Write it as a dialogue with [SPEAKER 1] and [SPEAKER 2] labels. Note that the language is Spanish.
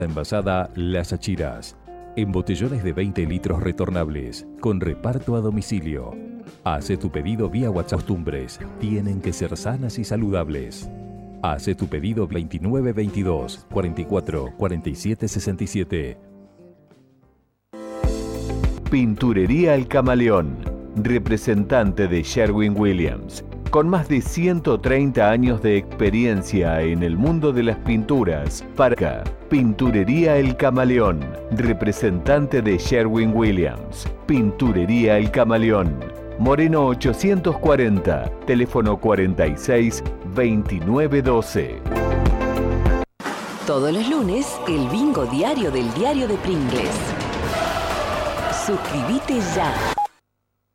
[SPEAKER 1] Envasada Las Achiras. En botellones de 20 litros retornables, con reparto a domicilio. Hace tu pedido vía WhatsApp. Costumbres tienen que ser sanas y saludables. Hace tu pedido 2922 44 47 67.
[SPEAKER 2] Pinturería El Camaleón, representante de Sherwin-Williams, con más de 130 años de experiencia en el mundo de las pinturas. Para Pinturería El Camaleón, representante de Sherwin-Williams. Pinturería El Camaleón, Moreno 840, teléfono 46 29 12.
[SPEAKER 3] Todos los lunes, el bingo diario del diario de Pringles. Suscríbete ya.